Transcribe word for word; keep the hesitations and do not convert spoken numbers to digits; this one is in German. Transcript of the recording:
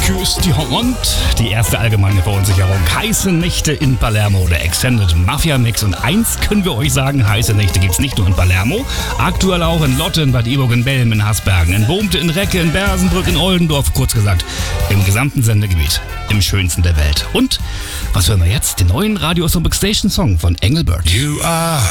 Tschüss, die Hand. Die erste allgemeine Verunsicherung. Heiße Nächte in Palermo, der Extended Mafia Mix. Und eins können wir euch sagen, heiße Nächte gibt's nicht nur in Palermo. Aktuell auch in Lotte, in Bad Iburg, in Belm, in Hasbergen, in Bohmte, in Recke, in Bersenbrück, in Oldendorf. Kurz gesagt, im gesamten Sendegebiet. Im schönsten der Welt. Und, was hören wir jetzt? Den neuen Radio Song Station Song von Engelbert. You are